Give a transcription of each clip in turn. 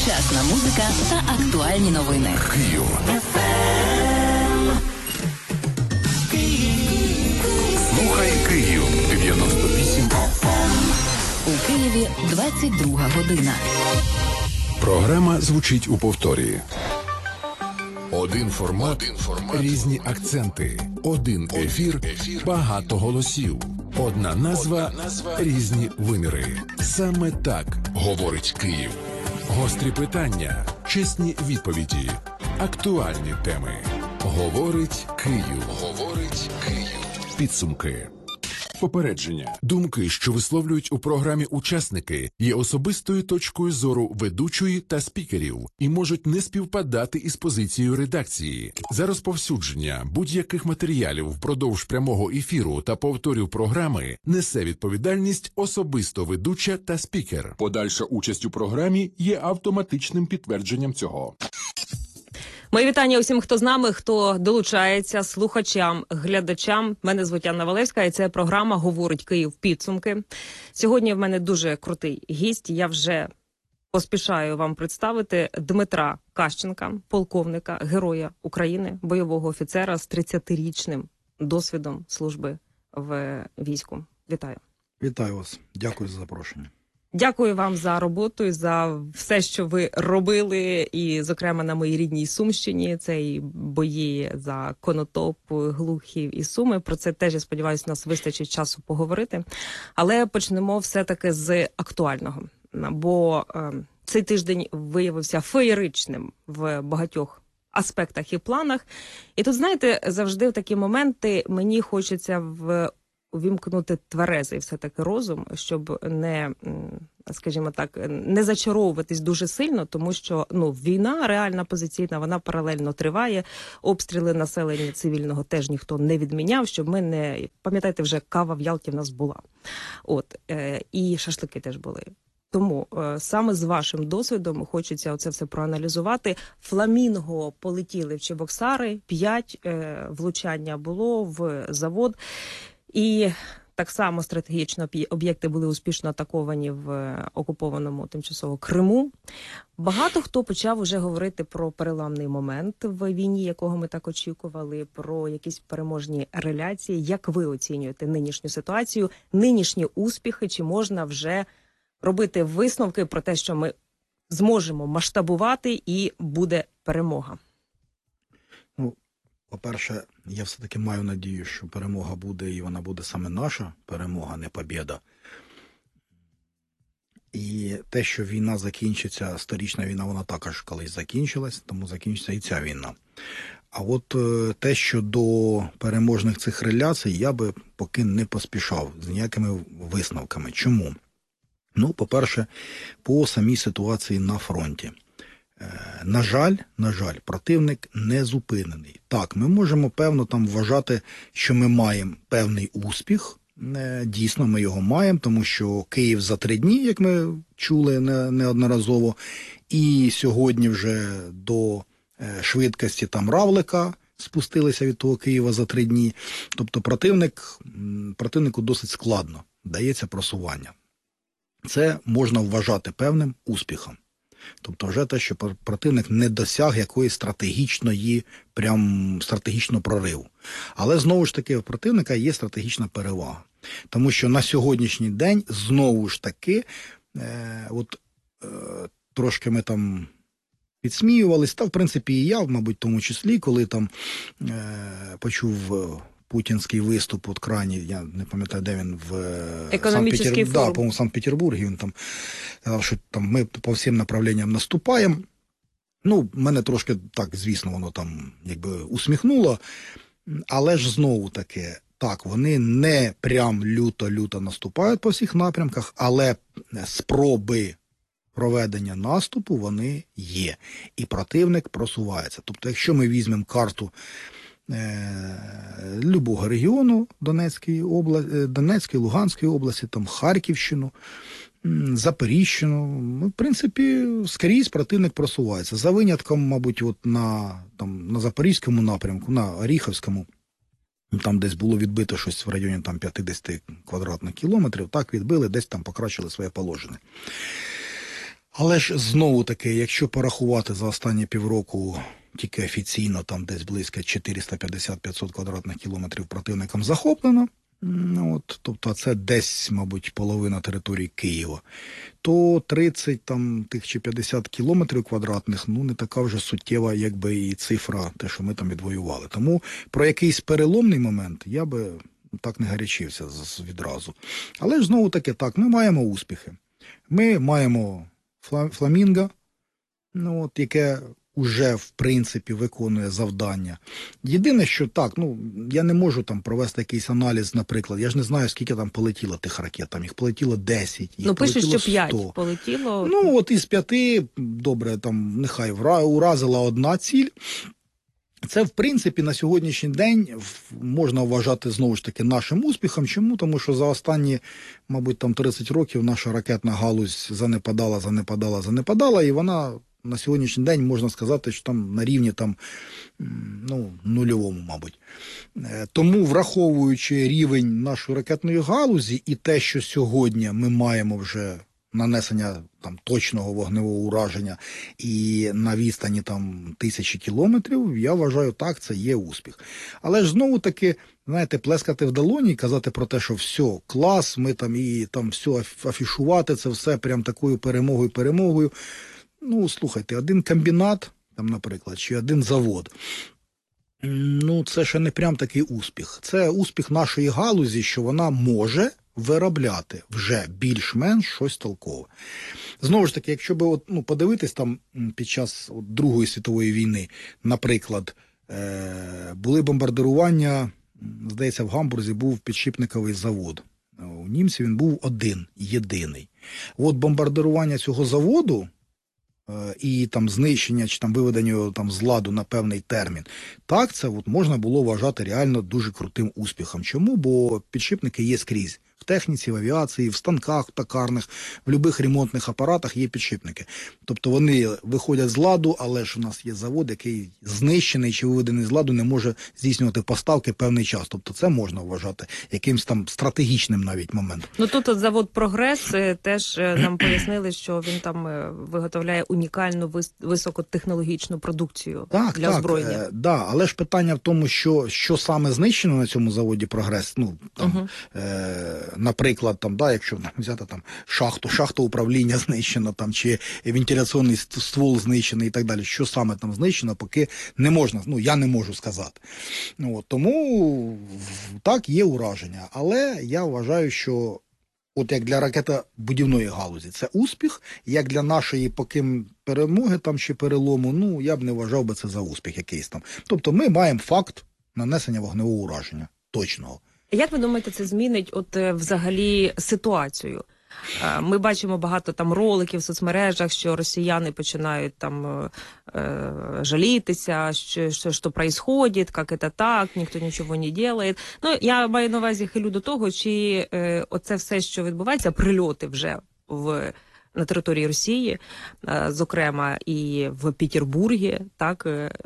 сучасна музика та актуальні новини. Київ. Слухай Київ 98 FM. У Києві 22 година. Програма звучить у повторі. Один формат, різні акценти. Один ефір, багато голосів. Одна назва, різні виміри. Саме так говорить Київ. Гострі питання, чесні відповіді, актуальні теми. Говорить Київ. Говорить Київ. Підсумки. Попередження. Думки, що висловлюють у програмі учасники, є особистою точкою зору ведучої та спікерів і можуть не співпадати із позицією редакції. За розповсюдження будь-яких матеріалів впродовж прямого ефіру та повторів програми несе відповідальність особисто ведуча та спікер. Подальша участь у програмі є автоматичним підтвердженням цього. Мої вітання усім, хто з нами, хто долучається, слухачам, глядачам. Мене звуть Анна Валевська, і це програма «Говорить Київ. Підсумки». Сьогодні в мене дуже крутий гість. Я вже поспішаю вам представити Дмитра Кащенка, полковника, героя України, бойового офіцера з 30-річним досвідом служби в війську. Вітаю. Вітаю вас. Дякую за запрошення. Дякую вам за роботу і за все, що ви робили, і, зокрема, на моїй рідній Сумщині. Це і бої за Конотоп, Глухів і Суми. Про це теж, я сподіваюся, у нас вистачить часу поговорити. Але почнемо все-таки з актуального. Бо цей тиждень виявився феєричним в багатьох аспектах і планах. І тут, знаєте, завжди в такі моменти мені хочеться увімкнути тверезий все-таки розум, щоб не, скажімо так, не зачаровуватись дуже сильно, тому що війна реальна позиційна, вона паралельно триває, обстріли населення цивільного теж ніхто не відміняв, щоб ми не, пам'ятаєте, вже кава в Ялті в нас була. І шашлики теж були. Тому саме з вашим досвідом хочеться оце все проаналізувати. Фламінго полетіли в Чебоксари, 5 влучання було в завод. І так само стратегічно об'єкти були успішно атаковані в окупованому тимчасово Криму. Багато хто почав уже говорити про переламний момент в війні, якого ми так очікували, про якісь переможні реляції. Як ви оцінюєте нинішню ситуацію, нинішні успіхи? Чи можна вже робити висновки про те, що ми зможемо масштабувати і буде перемога? По-перше, я все-таки маю надію, що перемога буде, і вона буде саме наша перемога, не побєда. І те, що війна закінчиться, сторічна війна, вона також колись закінчилась, тому закінчиться і ця війна. А от те, що до переможних цих реляцій, я би поки не поспішав з ніякими висновками. Чому? По-перше, по самій ситуації на фронті. На жаль, противник не зупинений. Так, ми можемо, певно, там вважати, що ми маємо певний успіх. Дійсно, ми його маємо, тому що Київ за 3 дні, як ми чули неодноразово, і сьогодні вже до швидкості там равлика спустилися від того Києва за 3 дні. Тобто противнику досить складно дається просування. Це можна вважати певним успіхом. Тобто вже те, що противник не досяг якоїсь стратегічного прориву. Але знову ж таки у противника є стратегічна перевага. Тому що на сьогоднішній день знову ж таки, трошки ми там підсміювались, та в принципі і я, мабуть, в тому числі, коли там почув путінський виступ от крайній, я не пам'ятаю, де він, в Санкт-Петербургі, він там сказав, що там ми по всім направленням наступаємо. Мене трошки так, звісно, воно там якби усміхнуло, але ж знову таки, так, вони не прям люто наступають по всіх напрямках, але спроби проведення наступу вони є. І противник просувається. Тобто, якщо ми візьмемо карту любого регіону Донецької, Луганської області, там Харківщину, Запоріжщину, в принципі, скрізь противник просувається. За винятком, мабуть, на Запорізькому напрямку, на Оріховському, там десь було відбито щось в районі 50 квадратних кілометрів, так відбили, десь там покращили своє положення. Але ж знову таки, якщо порахувати за останні півроку тільки офіційно там десь близько 450-500 квадратних кілометрів противникам захоплено, тобто це десь, мабуть, половина території Києва, то 30 там, тих чи 50 кілометрів квадратних, не така вже суттєва, якби і цифра, те, що ми там відвоювали. Тому про якийсь переломний момент я би так не гарячився відразу. Але ж знову таки так, ми маємо успіхи. Ми маємо Фламінго, яке уже, в принципі, виконує завдання. Єдине, що так, я не можу там провести якийсь аналіз, наприклад. Я ж не знаю, скільки там полетіло тих ракет. Там їх полетіло 10, їх пишуть, полетіло що 5 100. полетіло. Із 5, добре, там нехай уразила одна ціль. Це, в принципі, на сьогоднішній день можна вважати, знову ж таки, нашим успіхом. Чому? Тому що за останні, мабуть, там 30 років наша ракетна галузь занепадала, і вона на сьогоднішній день, можна сказати, що там на рівні там, нульовому, мабуть. Тому, враховуючи рівень нашої ракетної галузі і те, що сьогодні ми маємо вже нанесення там точного вогневого ураження і на відстані там 1000 кілометрів, я вважаю, так, це є успіх. Але ж знову таки, знаєте, плескати в долоні і казати про те, що все, клас, ми там і там все афішувати, це все прям такою перемогою. Слухайте, один комбінат, там, наприклад, чи один завод, це ще не прям такий успіх. Це успіх нашої галузі, що вона може виробляти вже більш-менш щось толкове. Знову ж таки, якщо би подивитись там під час Другої світової війни, наприклад, були бомбардирування, здається, в Гамбурзі був підшипниковий завод. У німців він був один, єдиний. Бомбардирування цього заводу і там знищення чи там виведення його там з ладу на певний термін, так, це можна було вважати реально дуже крутим успіхом. Чому? Бо підшипники є скрізь. В техніці, в авіації, в станках токарних, в будь-яких ремонтних апаратах є підшипники. Тобто вони виходять з ладу, але ж у нас є завод, який знищений чи виведений з ладу, не може здійснювати поставки певний час. Тобто це можна вважати якимось там стратегічним навіть моментом. Тут завод «Прогрес» теж нам пояснили, що він там виготовляє унікальну високотехнологічну продукцію для озброєння. Так, але ж питання в тому, що саме знищено на цьому заводі «Прогрес». Наприклад, якщо взяти там шахту управління знищено, там, чи вентиляційний ствол знищений і так далі, що саме там знищено, поки не можна, я не можу сказати. Тому так, є ураження, але я вважаю, що як для ракетобудівної галузі це успіх, як для нашої поки перемоги там чи перелому, я б не вважав би це за успіх якийсь там. Тобто ми маємо факт нанесення вогневого ураження точного. Як ви думаєте, це змінить взагалі ситуацію? Ми бачимо багато там роликів в соцмережах, що росіяни починають там жалітися, що происходит, як це так, ніхто нічого не робить. Я маю на увазі, хилю до того, чи оце все, що відбувається, прильоти вже на території Росії, зокрема і в Петербургі, так,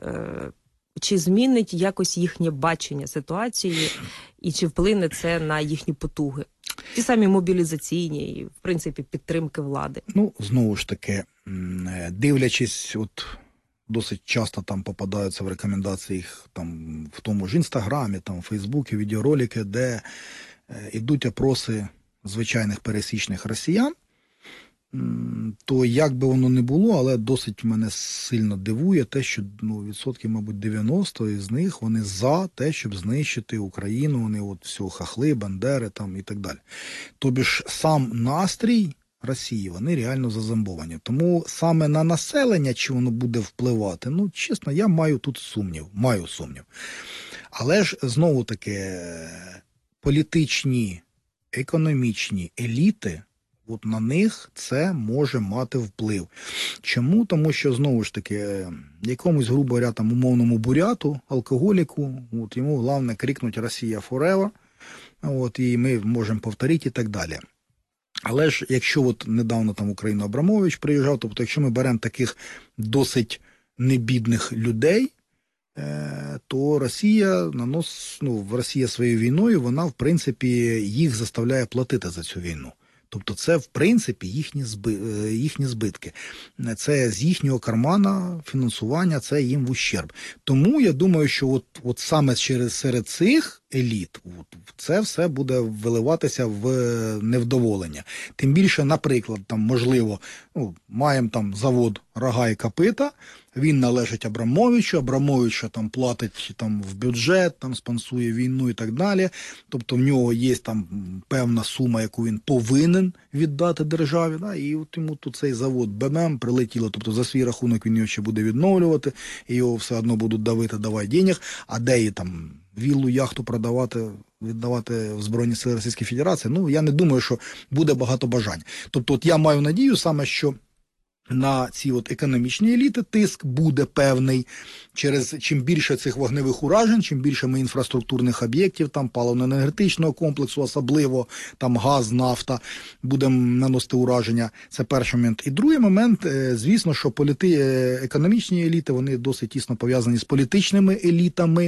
чи змінить якось їхнє бачення ситуації, і чи вплине це на їхні потуги? Ті самі мобілізаційні і, в принципі, підтримки влади. Знову ж таки, дивлячись, досить часто там попадаються в рекомендаціях там, в тому ж Інстаграмі, там, в Фейсбуці, відеоролики, де йдуть опроси звичайних пересічних росіян, то як би воно не було, але досить мене сильно дивує те, що відсотків, мабуть, 90 із них вони за те, щоб знищити Україну, вони все, хахли, бандери там і так далі. Тобі ж сам настрій Росії, вони реально зазомбовані. Тому саме на населення, чи воно буде впливати, чесно, я маю тут сумнів. Але ж, знову таки, політичні, економічні еліти, на них це може мати вплив. Чому? Тому що, знову ж таки, якомусь, грубо говоря, там, умовному буряту, алкоголіку, йому головне крикнути «Росія forever», і ми можемо повторити і так далі. Але ж, якщо недавно там Україна Абрамович приїжджав, тобто, якщо ми беремо таких досить небідних людей, то Росія Росія своєю війною, вона, в принципі, їх заставляє платити за цю війну. Тобто це, в принципі, їхні збитки. Це з їхнього кармана фінансування, це їм в ущерб. Тому я думаю, що от саме серед цих еліт це все буде виливатися в невдоволення. Тим більше, наприклад, там, можливо, маємо там завод «Рога і копита», він належить Абрамовичу, Абрамович там платить там в бюджет, там спонсує війну і так далі. Тобто в нього є там певна сума, яку він повинен віддати державі. Да? І от йому тут цей завод БММ прилетіло, тобто за свій рахунок він його ще буде відновлювати, і його все одно будуть давити, давай денег, а де її там віллу, яхту продавати, віддавати в Збройні Сили Російської Федерації, я не думаю, що буде багато бажань. Тобто от я маю надію саме, що на ці економічні еліти тиск буде певний. Чим більше цих вогневих уражень, чим більше ми інфраструктурних об'єктів, там паливно-енергетичного комплексу, особливо там газ, нафта, будемо наносити ураження. Це перший момент. І другий момент, звісно, що економічні еліти, вони досить тісно пов'язані з політичними елітами.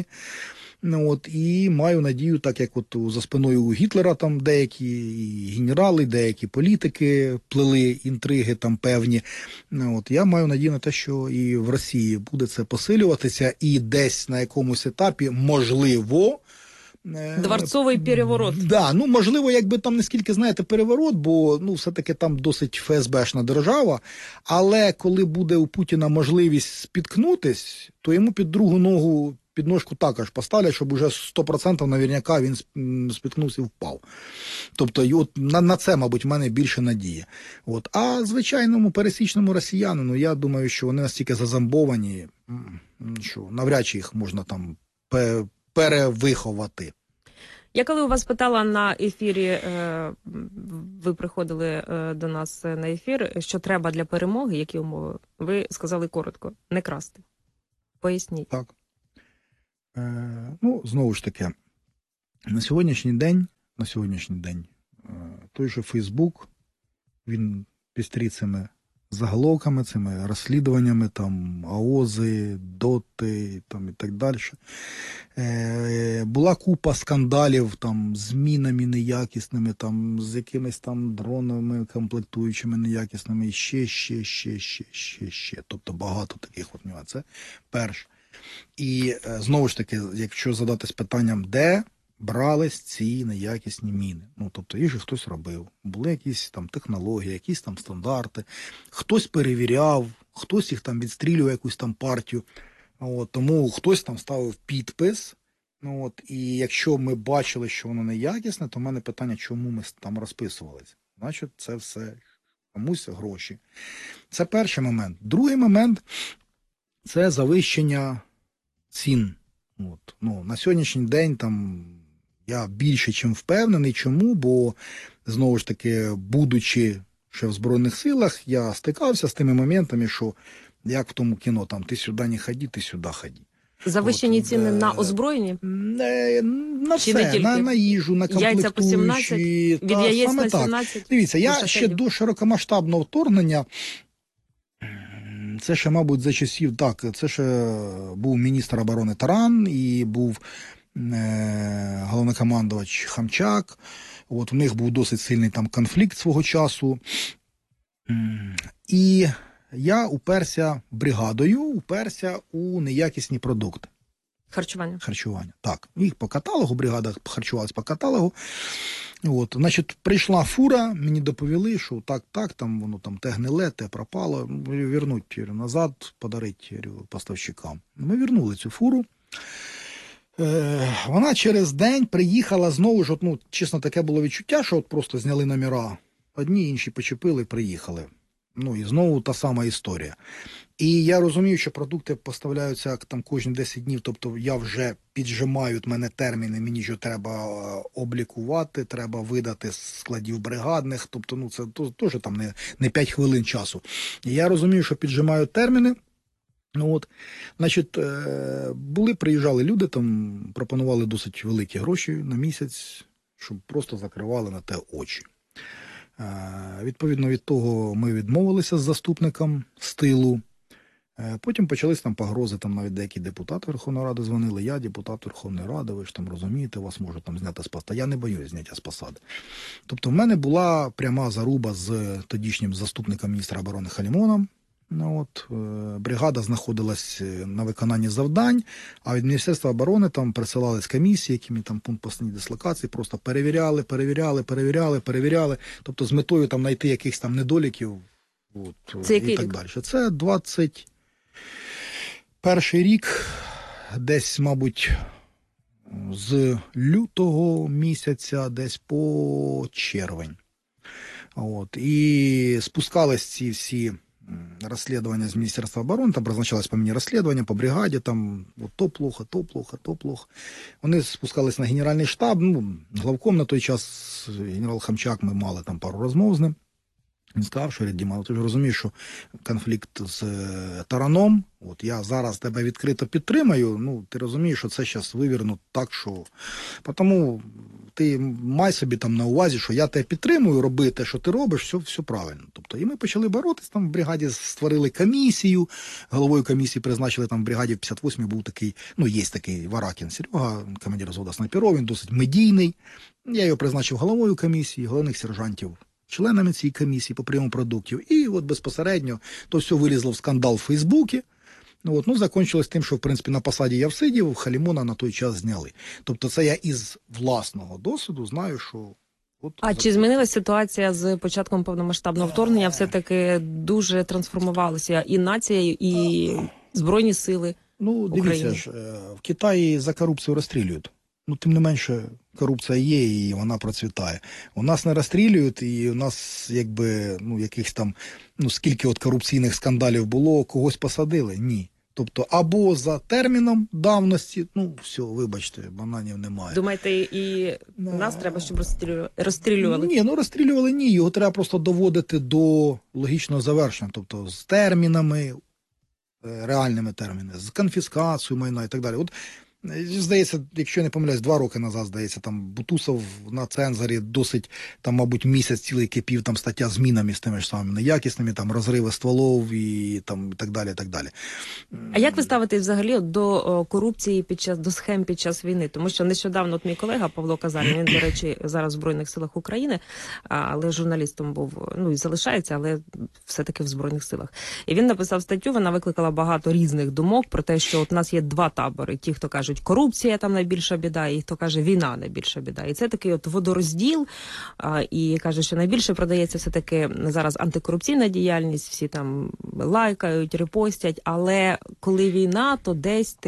І маю надію, так як за спиною у Гітлера там деякі генерали, деякі політики плели інтриги там певні. Я маю надію на те, що і в Росії буде це посилюватися, і десь на якомусь етапі, можливо, дворцовий переворот. Да, можливо, якби там не скільки, знаєте, переворот, бо все-таки там досить ФСБшна держава, але коли буде у Путіна можливість спіткнутись, то йому під другу ногу підножку також поставлять, щоб уже 100% наверняка він спіткнувся і впав. Тобто на це, мабуть, в мене більше надії. А звичайному пересічному росіянину, я думаю, що вони настільки зазомбовані, що навряд чи їх можна там перевиховати. Я коли у вас питала на ефірі, ви приходили до нас на ефір, що треба для перемоги, які умови, ви сказали коротко, не красти. Поясніть. Так. Знову ж таки, на сьогоднішній день той же Фейсбук, він пестрить цими заголовками, цими розслідуваннями, там, АОЗи, ДОТи там, і так далі. Була купа скандалів там, з мінами неякісними, там, з якимись там дронами, комплектуючими неякісними, і ще. Тобто багато таких нюансів. Це перше. І знову ж таки, якщо задатись питанням, де брались ці неякісні міни? Тобто їх же хтось робив, були якісь там технології, якісь там стандарти, хтось перевіряв, хтось їх там відстрілював, якусь там партію, тому хтось там ставив підпис. І якщо ми бачили, що воно неякісне, то в мене питання, чому ми там розписувалися? Значить, це все комусь гроші. Це перший момент. Другий момент – це завищення цін. На сьогоднішній день там я більше чим впевнений. Чому? Бо, знову ж таки, будучи ще в Збройних силах, я стикався з тими моментами, що, як в тому кіно, там, ти сюди не ходи, ти сюди ходи. Завищені ціни на озброєння? На все, на їжу, на комплектуючі. Яйця по 17, від яєць на 17. Дивіться, я ще до широкомасштабного вторгнення, це ще, мабуть, за часів, це ще був міністр оборони Таран і був головнокомандувач Хамчак. У них був досить сильний там конфлікт свого часу. І я уперся бригадою, у неякісні продукти. Харчування. Так. Їх по каталогу, бригада харчувалась по каталогу. Значить, прийшла фура, мені доповіли, що так, там воно там те гниле, те пропало, вернуть назад, подарить поставщикам. Ми вернули цю фуру. Вона через день приїхала знову ж, чесно, таке було відчуття, що просто зняли номера. Одні, інші почепили, приїхали. І знову та сама історія. І я розумію, що продукти поставляються там кожні 10 днів, тобто я вже піджимають мене терміни, мені що треба облікувати, треба видати з складів бригадних, тобто це теж там не 5 хвилин часу. І я розумію, що піджимають терміни. Значить, приїжджали люди, там пропонували досить великі гроші на місяць, щоб просто закривали на те очі. Відповідно від того, ми відмовилися з заступником з тилу. Потім почались там погрози, там навіть деякі депутати Верховної Ради дзвонили, я депутат Верховної Ради, ви ж там розумієте, вас можуть там зняти з посади. Я не боюсь зняття з посади. Тобто в мене була пряма заруба з тодішнім заступником міністра оборони Халімоном. Бригада знаходилась на виконанні завдань, а від Міністерства оборони там присилались комісії, якими там пункт постійної дислокації, просто перевіряли, тобто з метою там знайти якихось там недоліків Це і так далі. Це 21 рік, десь, мабуть, з лютого місяця, десь по червень. І спускались ці всі розслідування з Міністерства оборони, там призначалось по мені розслідування, по бригаді, там то плохо. Вони спускались на Генеральний штаб, главком на той час генерал Хамчак, ми мали там пару розмов з ним. Він сказав, що Діма, ти ж розумієш, що конфлікт з Тараном, я зараз тебе відкрито підтримаю, ти розумієш, що це зараз вивернуть так, що... Тому ти май собі там на увазі, що я тебе підтримую, роби те, що ти робиш, все правильно. Тобто, і ми почали боротись, там в бригаді створили комісію, головою комісії призначили там в бригаді в 58-й був такий, є такий Варакін Серега, командир взводу снайперів, він досить медійний. Я його призначив головою комісії, головних сержантів членами цієї комісії по прийому продуктів. І безпосередньо то все вилізло в скандал в Фейсбуці. Закончилось тим, що, в принципі, на посаді я всидів, Халімона на той час зняли. Тобто це я із власного досвіду знаю, що... Чи змінилася ситуація з початком повномасштабного вторгнення? Все-таки дуже трансформувалася і нація, і Збройні сили України? Дивіться ж, в Китаї за корупцію розстрілюють. Тим не менше, корупція є і вона процвітає. У нас не розстрілюють, і у нас, якихось там, скільки корупційних скандалів було, когось посадили? Ні. Тобто, або за терміном давності, все, вибачте, бананів немає. Думаєте, і нас треба, щоб розстрілювали? Ні, розстрілювали ні, його треба просто доводити до логічного завершення, тобто з термінами, реальними термінами, з конфіскацією майна і так далі. Здається, якщо я не помиляюсь, 2 роки назад, здається, там Бутусов на цензорі досить, там, мабуть, місяць цілий кипів, там стаття з мінами, з тими ж самими неякісними, там розриви стволов і так далі, і так далі. А як ви ставитесь взагалі до корупції до схем під час війни? Тому що нещодавно мій колега Павло Казарін, він, до речі, зараз в Збройних силах України, але журналістом був, і залишається, але все-таки в Збройних силах. І він написав статтю, вона викликала багато різних думок про те, що у нас є 2 табори. Ті, хто кажуть, корупція там найбільша біда, і хто каже, війна найбільша біда. І це такий водорозділ, і каже, що найбільше продається все-таки зараз антикорупційна діяльність, всі там лайкають, репостять, але коли війна, то десь,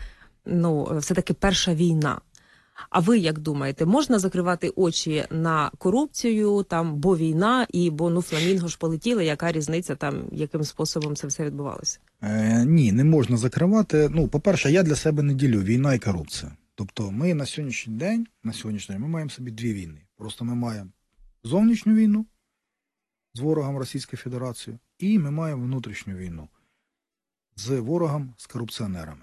все-таки перша війна. А ви як думаєте, можна закривати очі на корупцію, бо війна, бо фламінго ж полетіли, яка різниця яким способом це все відбувалося? Ні, не можна закривати. По-перше, я для себе не ділю війна і корупція. Тобто ми на сьогоднішній день ми маємо собі 2 війни. Просто ми маємо зовнішню війну з ворогом Російської Федерації і ми маємо внутрішню війну з ворогом, з корупціонерами.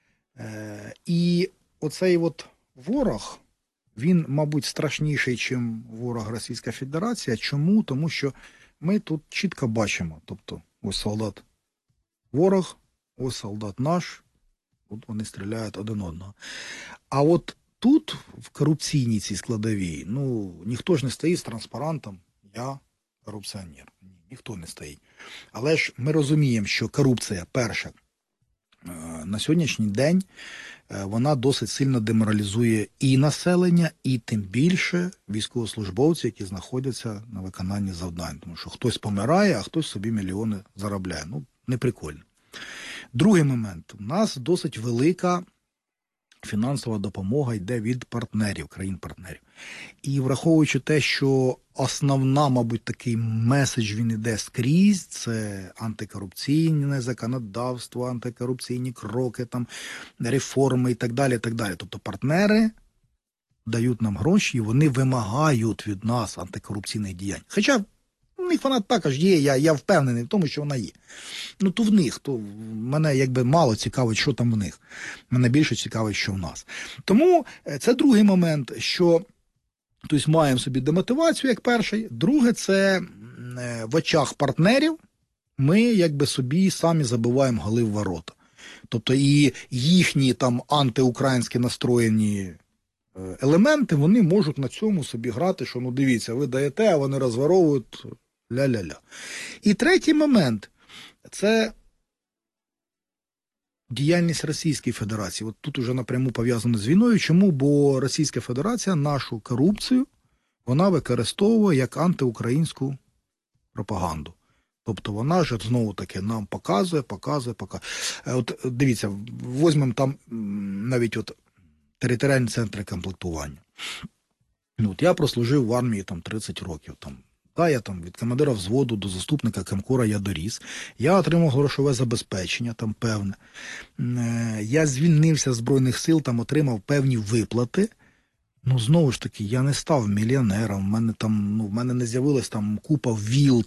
І оцей ворог, він, мабуть, страшніший, ніж ворог Російська Федерація. Чому? Тому що ми тут чітко бачимо, тобто ось солдат ворог, ось солдат наш, вони стріляють один одного. А тут, в корупційній цій складовій, ніхто ж не стоїть з транспарантом «Я корупціонер». Ніхто не стоїть. Але ж ми розуміємо, що корупція, перша, на сьогоднішній день вона досить сильно деморалізує і населення, і тим більше військовослужбовців, які знаходяться на виконанні завдань. Тому що хтось помирає, а хтось собі мільйони заробляє. Не прикольно. Другий момент. У нас досить велика фінансова допомога йде від партнерів, країн-партнерів. І враховуючи те, що основна, мабуть, такий меседж він іде скрізь, це антикорупційне законодавство, антикорупційні кроки, реформи і так далі, і так далі. Тобто партнери дають нам гроші і вони вимагають від нас антикорупційних діянь. Хоча у них вона також є, я впевнений в тому, що вона є. То в них, мене мало цікавить, що там в них. Мене більше цікавить, що в нас. Тому це другий момент, що маємо собі демотивацію, як перший. Друге, це в очах партнерів ми якби собі самі забиваємо голи в ворота. Тобто і їхні там антиукраїнські настроєні елементи, вони можуть на цьому собі грати, що, ну дивіться, ви даєте, а вони розворовують ля-ля-ля. І третій момент – це діяльність Російської Федерації. От тут уже напряму пов'язано з війною. Чому? Бо Російська Федерація нашу корупцію, вона використовує як антиукраїнську пропаганду. Тобто вона ж знову-таки нам показує. От дивіться, візьмемо там навіть от територіальні центри комплектування. От я прослужив в армії там 30 років. Я там від командира взводу до заступника комкора я доріс. Я отримав грошове забезпечення, там певне. Я звільнився з Збройних сил, там отримав певні виплати. Ну, знову ж таки, я не став мільйонером, в мене не з'явилась там купа віл,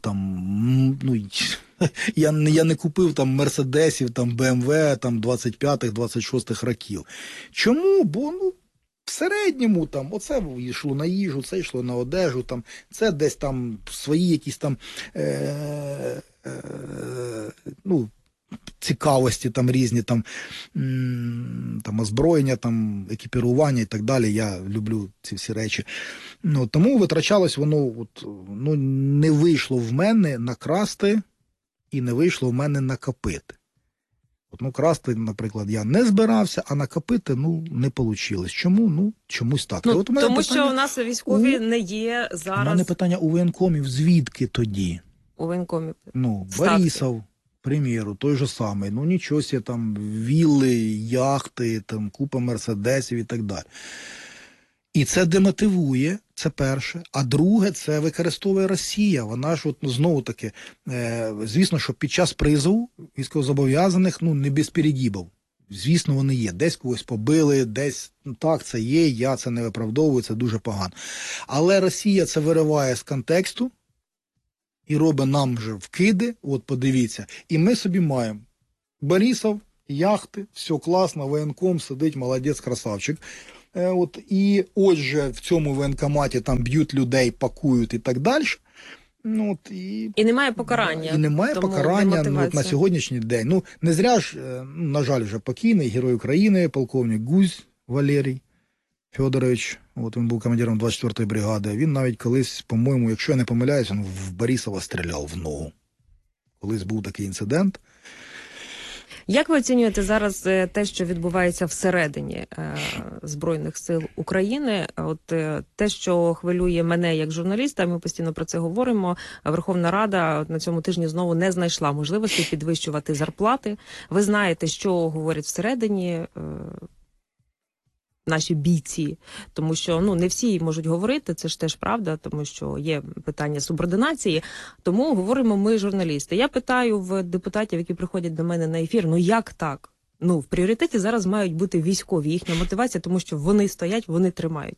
я не купив там Мерседесів, там БМВ, там 25-х, 26-х років. Чому? Бо, в середньому там, оце йшло на їжу, це йшло на одежу, там, це десь там свої якісь там, цікавості там різні, там озброєння, там екіпірування і так далі. Я люблю ці всі речі. Тому витрачалось воно, не вийшло в мене накрасти і не вийшло в мене накопити. Красти, наприклад, я не збирався, а накопити, не вийшло. Чому? Чомусь так. Тому питання, що у нас військові не є зараз... У мене питання у воєнкомів, звідки тоді? У воєнкомів. Борисов, приміру, той же самий. Нічого себе, там, вілли, яхти, там, купа мерседесів і так далі. І це демотивує, це перше. А друге, це використовує Росія. Вона ж, знову-таки, звісно, що під час призову військовозобов'язаних, не без перегибів. Звісно, вони є. Десь когось побили, десь, так, це є, я це не виправдовую, це дуже погано. Але Росія це вириває з контексту і робить нам вже вкиди, подивіться. І ми собі маємо Борисов, яхти, все класно, воєнком сидить, молодець, красавчик. І отже, в цьому воєнкоматі там б'ють людей, пакують і так далі. І немає покарання. І немає покарання на сьогоднішній день. Не зря ж, на жаль, вже покійний герой України, полковник Гузь Валерій Федорович, він був командиром 24-ї бригади. Він навіть колись, по-моєму, якщо я не помиляюсь, він в Борисова стріляв в ногу. Колись був такий інцидент. Як ви оцінюєте зараз те, що відбувається всередині Збройних сил України? Те, що хвилює мене як журналіста, ми постійно про це говоримо, Верховна Рада на цьому тижні знову не знайшла можливості підвищувати зарплати. Ви знаєте, що говорять всередині наші бійці, тому що не всі можуть говорити, це ж теж правда, тому що є питання субординації, тому говоримо ми, журналісти. Я питаю в депутатів, які приходять до мене на ефір, як так? В пріоритеті зараз мають бути військові, їхня мотивація, тому що вони стоять, вони тримають.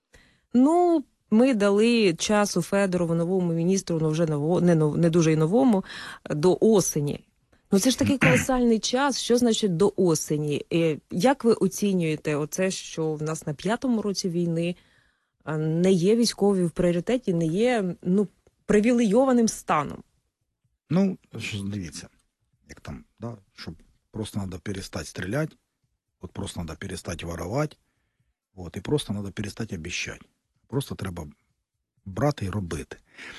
Ми дали часу Федорову, новому міністру, вже не дуже й новому, до осені. Це ж такий колосальний час, що значить до осені? Як ви оцінюєте оце, що в нас на 5-му році війни не є військові в пріоритеті, не є привілейованим станом? Дивіться, як там, що просто треба перестати стріляти, просто треба перестати воровати, і просто треба перестати обіцяти. Просто треба брати і робити.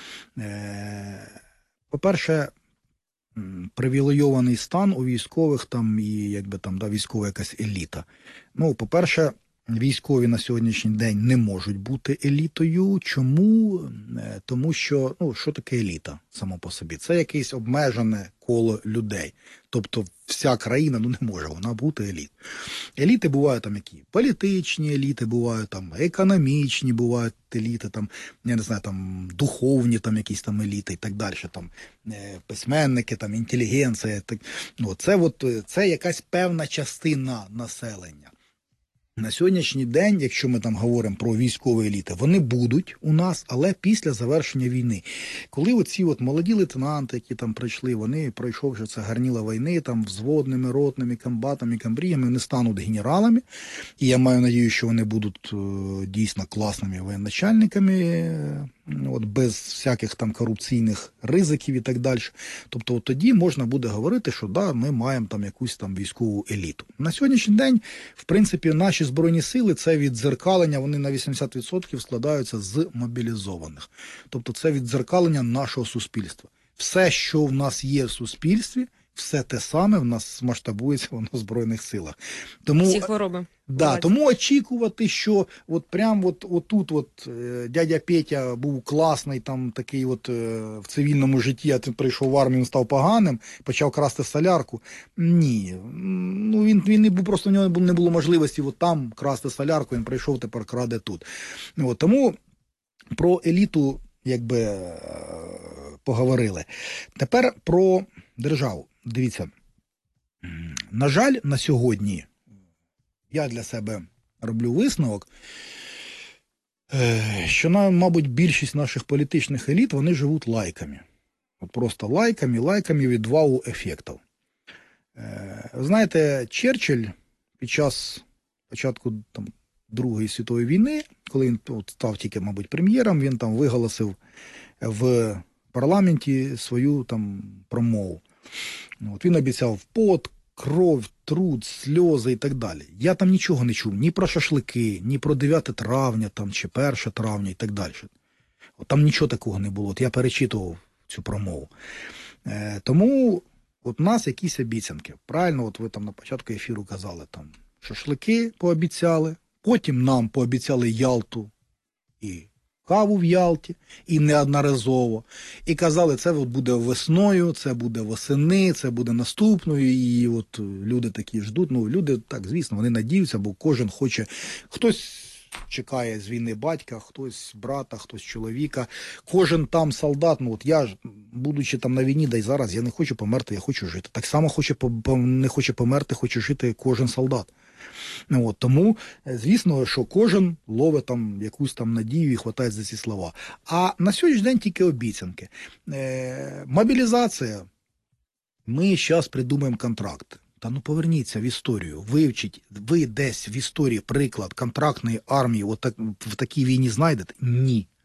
По-перше, привілейований стан у військових і військова якась еліта. По-перше, військові на сьогоднішній день не можуть бути елітою. Чому? Тому що, що таке еліта само по собі? Це якесь обмежене коло людей. Тобто вся країна не може вона бути еліт. Еліти бувають які? Політичні еліти бувають, економічні бувають еліти, я не знаю, духовні якісь еліти і так далі, письменники, інтелігенція. Це якась певна частина населення. На сьогоднішній день, якщо ми говоримо про військові еліти, вони будуть у нас, але після завершення війни. Коли оці молоді лейтенанти, які прийшли, вони, пройшовши це гарніло війни, взводними, ротними, комбатами, камбріями, вони стануть генералами. І я маю надію, що вони будуть дійсно класними воєначальниками от без всяких там корупційних ризиків і так далі. Тобто от тоді можна буде говорити, що да, ми маємо там якусь там військову еліту. На сьогоднішній день, в принципі, наші Збройні сили, це віддзеркалення, вони на 80% складаються з мобілізованих. Тобто це віддзеркалення нашого суспільства. Все, що в нас є в суспільстві, все те саме в нас масштабується воно в Збройних силах. Тому, Всі хвороби. да, тому очікувати, що от прям отут дядя Петя був класний, там такий в цивільному житті, а ти прийшов в армію, він став поганим, почав красти солярку. Ні. Ну, він не був, просто в нього не було можливості там красти солярку, він прийшов, тепер краде тут. Тому про еліту поговорили. Тепер про державу. Дивіться, на жаль, на сьогодні я для себе роблю висновок, що, мабуть, більшість наших політичних еліт, вони живуть лайками. От просто лайками від вау-ефектів. Знаєте, Черчилль під час початку Другої світової війни, коли він став тільки, мабуть, прем'єром, він там виголосив в парламенті свою промову. Він обіцяв пот, кров, труд, сльози і так далі. Я там нічого не чув, ні про шашлики, ні про 9 травня чи 1 травня і так далі. Там нічого такого не було. Я перечитував цю промову. Тому у нас якісь обіцянки. Правильно, ви на початку ефіру казали, шашлики пообіцяли, потім нам пообіцяли Ялту і каву в Ялті, і неодноразово. І казали, це буде весною, це буде восени, це буде наступною. І люди такі ждуть. Люди, так, звісно, вони надіються, бо кожен хоче, хтось чекає з війни батька, хтось брата, хтось чоловіка. Кожен там солдат, я ж, будучи на війні, да й зараз, я не хочу померти, я хочу жити. Так само не хоче померти, хоче жити кожен солдат. Тому, звісно, що кожен ловить якусь надію і хватає за ці слова. А на сьогоднішній день тільки обіцянки. Мобілізація. Ми зараз придумаємо контракт. Поверніться в історію, вивчіть, ви десь в історії приклад контрактної армії в такій війні знайдете? Ні.